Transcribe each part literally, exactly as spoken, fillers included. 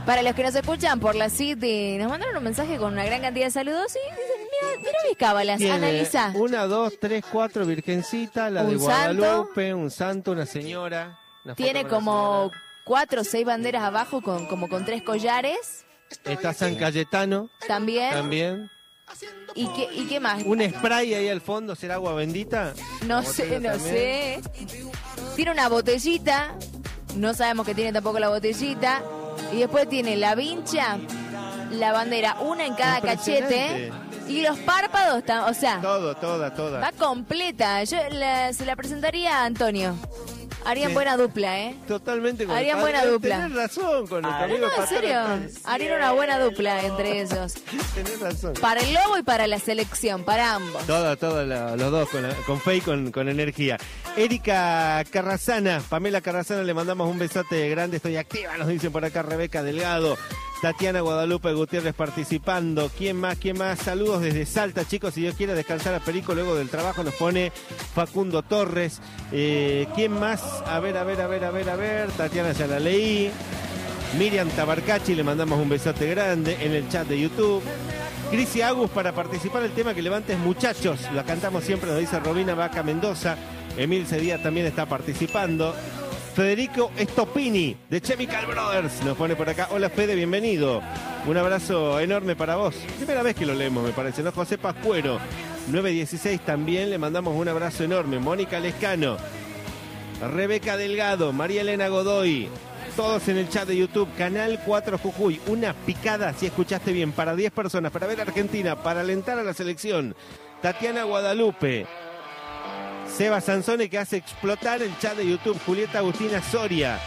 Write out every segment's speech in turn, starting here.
Para los que nos escuchan por la City, nos mandaron un mensaje con una gran cantidad de saludos y dicen, mira, mira mis cábalas, Tiene analiza. Una, dos, tres, cuatro virgencitas, la Un de santo. Guadalupe, un santo, una señora. Una Tiene foto con la como señora. cuatro o seis banderas abajo, con como con tres collares. Está San Cayetano También. también. ¿Y qué, ¿Y qué más? Un spray ahí al fondo, ¿será agua bendita? No La sé, botella no también. sé. Tiene una botellita. No sabemos que tiene tampoco la botellita. Y después tiene la vincha, la bandera, una en cada cachete. Impresionante. Y los párpados, tam- o sea, Todo, toda, toda. va completa. Yo la- se la presentaría a Antonio. Harían Sí. buena dupla, ¿eh? Totalmente con Harían el buena padre. dupla. Tenés razón con el No, amigo no, en Patán. serio. Harían una buena dupla entre ellos. Tenés razón. Para el lobo y para la selección, para ambos. Todo, todo, lo- los dos, con, la- con fe y con, con energía. Erika Carrazana, Pamela Carrazana, le mandamos un besote grande. Estoy activa, nos dicen por acá Rebeca Delgado. Tatiana Guadalupe Gutiérrez participando. ¿Quién más? ¿Quién más? Saludos desde Salta, chicos. Si Dios quiere descansar a Perico luego del trabajo, nos pone Facundo Torres. Eh, ¿Quién más? A ver, a ver, a ver, a ver, a ver. Tatiana ya la leí. Miriam Tabarcachi, le mandamos un besote grande en el chat de YouTube. Crisi Agus para participar el tema que levantes muchachos. La cantamos siempre, nos dice Robina Vaca Mendoza. Emil Cedía también está participando. Federico Estopini de Chemical Brothers nos pone por acá. Hola Fede, bienvenido. Un abrazo enorme para vos. Primera vez que lo leemos, me parece, ¿no? José Pascuero, nueve dieciséis también, le mandamos un abrazo enorme. Mónica Lescano, Rebeca Delgado, María Elena Godoy, todos en el chat de YouTube. Canal cuatro Jujuy, una picada, si escuchaste bien, para diez personas, para ver a Argentina, para alentar a la selección. Tatiana Guadalupe, Seba Sansone, que hace explotar el chat de YouTube. Julieta Agustina Soria,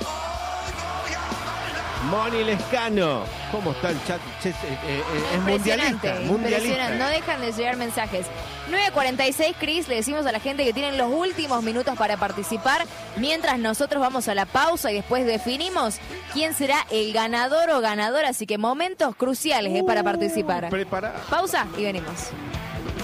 Moni Lescano. ¿Cómo está el chat? Che, eh, eh, es mundialista, Impresionante, mundialista. impresionante. No dejan de llegar mensajes. nueve cuarenta y seis, Cris, le decimos a la gente que tienen los últimos minutos para participar, mientras nosotros vamos a la pausa y después definimos quién será el ganador o ganadora. Así que momentos cruciales eh, para participar. Prepara. Pausa y venimos.